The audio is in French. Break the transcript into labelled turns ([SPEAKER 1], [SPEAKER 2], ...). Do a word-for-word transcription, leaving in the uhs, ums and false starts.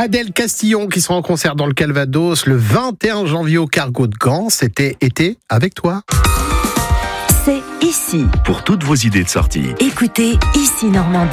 [SPEAKER 1] Adèle Castillon qui sera en concert dans le Calvados le vingt et un janvier au Cargo de Gand. C'était Été avec toi.
[SPEAKER 2] C'est ici.
[SPEAKER 3] Pour toutes vos idées de sortie.
[SPEAKER 2] Écoutez Ici Normandie.